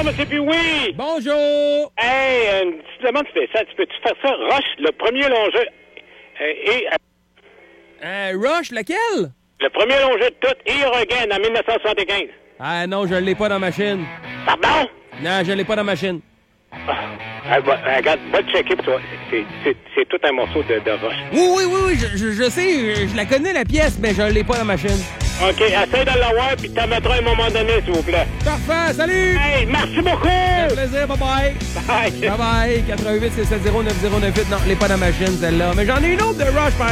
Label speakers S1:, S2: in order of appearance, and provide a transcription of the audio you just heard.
S1: monsieur Pioui.
S2: Bonjour.
S1: Hey, une petite demande spéciale. Tu peux-tu faire ça? Rush, le premier long jeu. Et
S2: Rush, lequel?
S1: le premier long jeu de tout, Here Again, en 1975.
S2: Ah non, je l'ai pas dans ma chaîne.
S1: Pardon?
S2: Non, je l'ai pas dans ma chaîne.
S1: Regarde, va le checker pour toi. C'est tout un morceau de Rush.
S2: Oui, je sais, je la connais la pièce, mais je l'ai pas dans ma chaîne.
S1: OK, essaye de l'avoir, puis t'en mettras à un moment donné, s'il vous plaît.
S2: Parfait, salut!
S1: Hey, merci beaucoup!
S2: Ça fait plaisir, bye-bye!
S1: Bye!
S2: Bye-bye! 88 670 9098. Non, elle n'est pas dans ma chaîne, celle-là. Mais j'en ai une autre de Rush, par